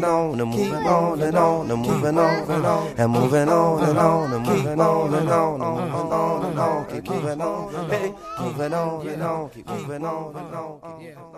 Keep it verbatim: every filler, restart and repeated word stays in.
moving on and moving on and on and moving on and on and moving on and on and moving on and on and moving on and on, keep moving on, hey, moving on and on, keep moving on and on.